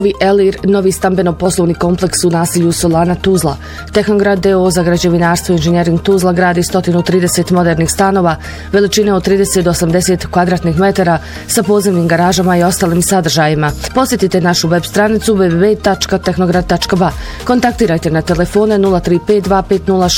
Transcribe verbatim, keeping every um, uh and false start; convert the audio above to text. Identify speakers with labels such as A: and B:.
A: Elir, novi stambeno-poslovni kompleks u naselju Solana Tuzla. Tehnograd d o o za građevinarstvo i inženjering Tuzla gradi sto trideset modernih stanova, veličine od trideset do osamdeset kvadratnih metara sa podzemnim garažama i ostalim sadržajima. Posjetite našu web stranicu w w w tačka tehnograd tačka b a. Kontaktirajte na telefone nula tri pet dva pet nula